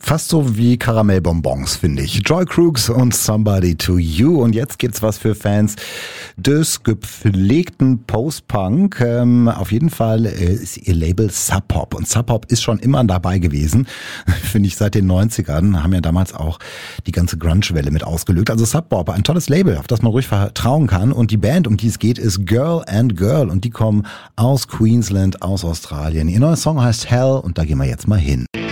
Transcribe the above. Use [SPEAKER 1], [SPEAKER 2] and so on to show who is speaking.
[SPEAKER 1] Fast so wie Karamellbonbons, finde ich. Joy Crooks und Somebody to You. Und jetzt gibt's was für Fans des gepflegten Post-Punk. Auf jeden Fall ist ihr Label Sub Pop. Und Sub Pop ist schon immer dabei gewesen. Finde ich seit den 90ern. Haben ja damals auch die ganze Grunge-Welle mit ausgelöst. Also Sub Pop, ein tolles Label, auf das man ruhig vertrauen kann. Und die Band, um die es geht, ist Girl and Girl. Und die kommen aus Queensland, aus Australien. Ihr neuer Song heißt Hell und da gehen wir jetzt mal hin.